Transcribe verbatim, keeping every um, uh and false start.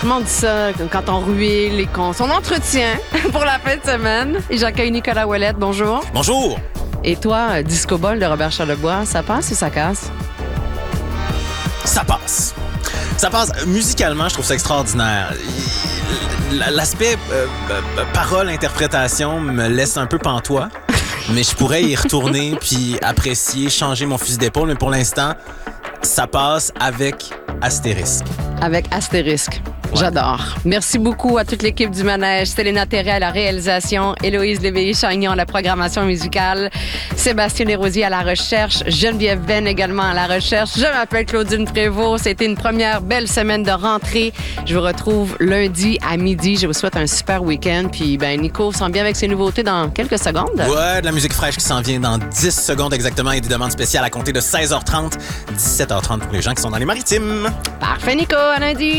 Comment on dit ça quand on ruine les cons? Son entretien pour la fin de semaine. Et j'accueille Nicolas Ouellette. Bonjour. Bonjour. Et toi, Disco Ball de Robert Charlebois, ça passe ou ça casse? Ça passe. Ça passe. Musicalement, je trouve ça extraordinaire. L'aspect euh, euh, parole-interprétation me laisse un peu pantois, mais je pourrais y retourner puis apprécier, changer mon fusil d'épaule. Mais pour l'instant, ça passe avec astérisque. Avec astérisque. Ouais. J'adore. Merci beaucoup à toute l'équipe du Manège. Stéléna Théré à la réalisation, Héloïse Léveillé-Chagnon à la programmation musicale, Sébastien Desrosiers à la recherche, Geneviève Ben également à la recherche. Je m'appelle Claudine Prévost. C'était une première belle semaine de rentrée. Je vous retrouve lundi à midi. Je vous souhaite un super week-end. Puis, ben, Nico s'en vient avec ses nouveautés dans quelques secondes. Ouais, de la musique fraîche qui s'en vient dans dix secondes exactement et des demandes spéciales à compter de seize heures trente, dix-sept heures trente pour les gens qui sont dans les maritimes. Parfait, Nico. À lundi.